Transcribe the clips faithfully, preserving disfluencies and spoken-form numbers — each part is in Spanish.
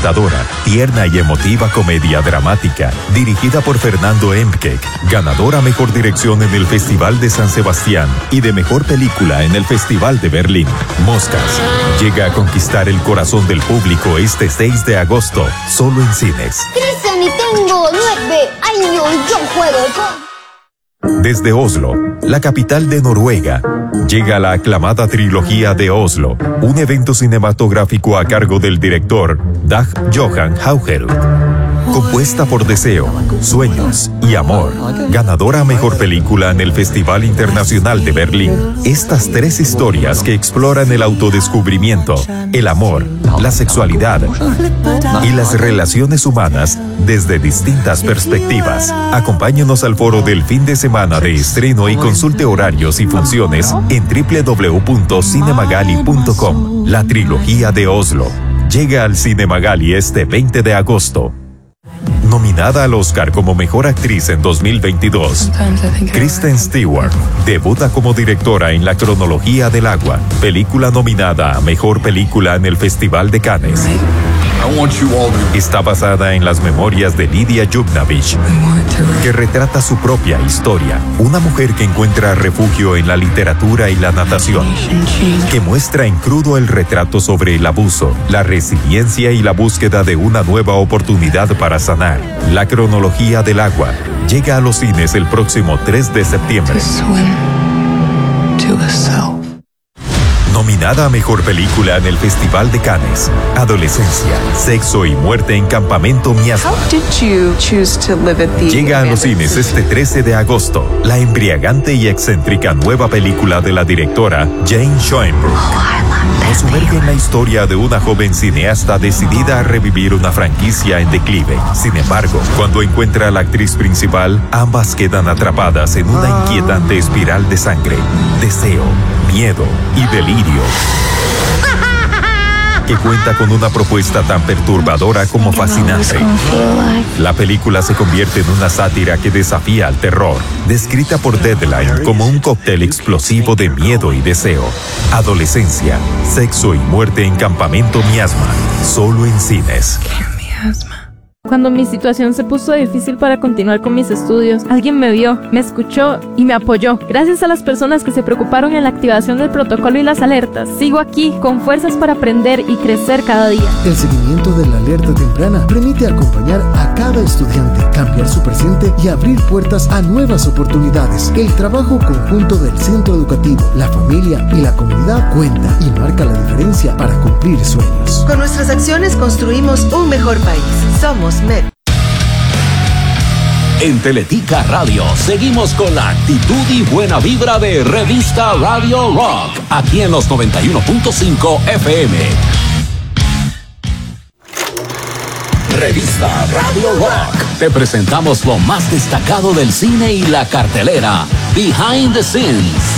encantadora, tierna y emotiva comedia dramática, dirigida por Fernando Emkek, ganadora Mejor Dirección en el Festival de San Sebastián y de Mejor Película en el Festival de Berlín. Moscas llega a conquistar el corazón del público este seis de agosto, solo en cines. Cristian, y tengo nueve años, yo juego con... Desde Oslo, la capital de Noruega, llega la aclamada trilogía de Oslo, un evento cinematográfico a cargo del director Dag Johan Haugerud. Compuesta por Deseo, Sueños y Amor, ganadora a Mejor Película en el Festival Internacional de Berlín. Estas tres historias que exploran el autodescubrimiento, el amor, la sexualidad y las relaciones humanas desde distintas perspectivas. Acompáñanos al foro del fin de semana de estreno y consulte horarios y funciones en doble u doble u doble u punto cinemagali punto com. La trilogía de Oslo llega al Cinemagali este veinte de agosto. Nominada al Oscar como Mejor Actriz en dos mil veintidós, Kristen Stewart debuta como directora en La Cronología del Agua, película nominada a Mejor Película en el Festival de Cannes. Está basada en las memorias de Lidia Yugnavich, que retrata su propia historia, una mujer que encuentra refugio en la literatura y la natación, que muestra en crudo el retrato sobre el abuso, la resiliencia y la búsqueda de una nueva oportunidad para sanar. La Cronología del Agua llega a los cines el próximo tres de septiembre. Nominada a Mejor Película en el Festival de Cannes, Adolescencia, Sexo y Muerte en Campamento Miasma. Llega a los cines este trece de agosto, la embriagante y excéntrica nueva película de la directora Jane Schoenbrück. Nos sumerge en la historia de una joven cineasta decidida a revivir una franquicia en declive. Sin embargo, cuando encuentra a la actriz principal, ambas quedan atrapadas en una inquietante espiral de sangre, deseo, miedo y delirio, que cuenta con una propuesta tan perturbadora como fascinante. La película se convierte en una sátira que desafía al terror, descrita por Deadline como un cóctel explosivo de miedo y deseo. Adolescencia, Sexo y Muerte en Campamento Miasma, solo en cines. Cuando mi situación se puso difícil para continuar con mis estudios, alguien me vio, me escuchó y me apoyó. Gracias a las personas que se preocuparon en la activación del protocolo y las alertas, sigo aquí con fuerzas para aprender y crecer cada día. El seguimiento de la alerta temprana permite acompañar a cada estudiante, cambiar su presente y abrir puertas a nuevas oportunidades. El trabajo conjunto del centro educativo, la familia y la comunidad cuenta y marca la diferencia para cumplir sueños. Con nuestras acciones construimos un mejor país. Somos M E D. En Teletica Radio seguimos con la actitud y buena vibra de Revista Radio Rock, aquí en los noventa y uno punto cinco F M. Revista Radio Rock. Te presentamos lo más destacado del cine y la cartelera, Behind the Scenes.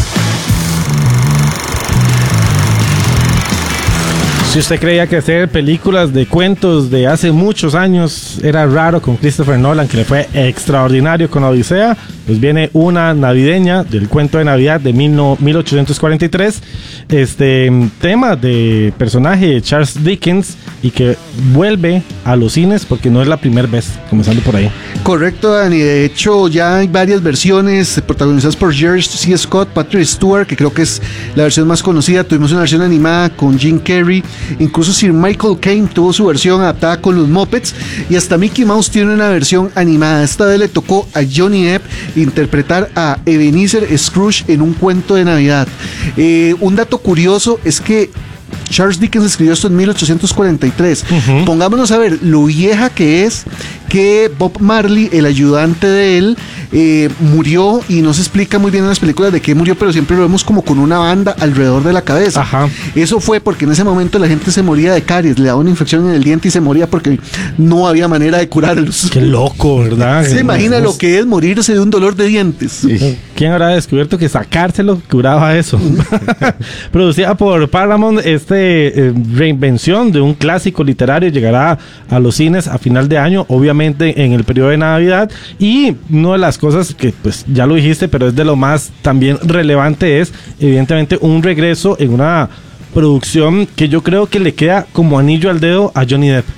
Si usted creía que hacer películas de cuentos de hace muchos años era raro con Christopher Nolan, que le fue extraordinario con Odisea, pues viene una navideña del cuento de Navidad de mil ochocientos cuarenta y tres, este tema de personaje de Charles Dickens, y que vuelve a los cines porque no es la primera vez, comenzando por ahí. Correcto, Dani. De hecho, ya hay varias versiones protagonizadas por George C. Scott, Patrick Stewart, que creo que es la versión más conocida. Tuvimos una versión animada con Jim Carrey. Incluso Sir Michael Caine tuvo su versión adaptada con los Muppets. Y hasta Mickey Mouse tiene una versión animada. Esta vez le tocó a Johnny Depp interpretar a Ebenezer Scrooge en un cuento de Navidad. Eh, un dato curioso es que Charles Dickens escribió esto en mil ochocientos cuarenta y tres. Uh-huh. Pongámonos a ver lo vieja que es, que Bob Marley, el ayudante de él, eh, murió, y no se explica muy bien en las películas de qué murió, pero siempre lo vemos como con una banda alrededor de la cabeza. Ajá. Eso fue porque en ese momento la gente se moría de caries, le daba una infección en el diente y se moría porque no había manera de curarlos. Qué loco, ¿verdad? Se imagina lo que es morirse de un dolor de dientes. Sí. ¿Quién habrá descubierto que sacárselo curaba eso? Producida por Paramount, este eh, reinvención de un clásico literario llegará a los cines a final de año, obviamente en el periodo de Navidad, y una de las cosas que pues ya lo dijiste, pero es de lo más también relevante, es evidentemente un regreso en una producción que yo creo que le queda como anillo al dedo a Johnny Depp.